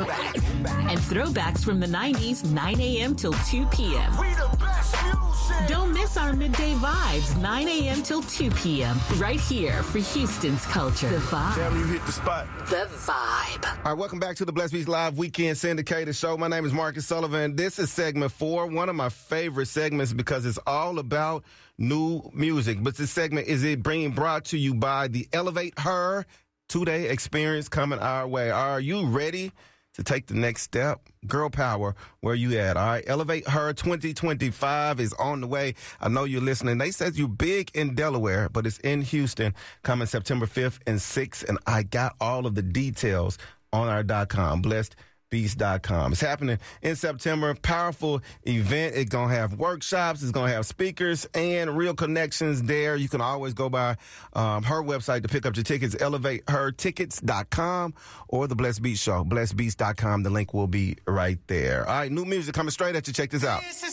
And throwbacks from the 90s, 9 a.m. till 2 p.m. We the best music. Don't miss our midday vibes, 9 a.m. till 2 p.m. Right here for Houston's culture. The Vibe. Damn, you hit the spot. The Vibe. All right, welcome back to the Blessed Beats Live Weekend Syndicated Show. My name is Marcus Sullivan. This is segment 4, one of my favorite segments because it's all about new music. But this segment is being brought to you by the Elevate Her 2-day experience coming our way. Are you ready to take the next step? Girl power, where you at? All right, Elevate Her 2025 is on the way. I know you're listening. They said you're big in Delaware, but it's in Houston coming September 5th and 6th, and I got all of the details on our .com, blessedbeats.com. It's happening in September. Powerful event. It's going to have workshops. It's going to have speakers and real connections there. You can always go by her website to pick up your tickets, elevatehertickets.com or the Blessed Beats Show, blessedbeats.com. The link will be right there. All right, new music coming straight at you. Check this out.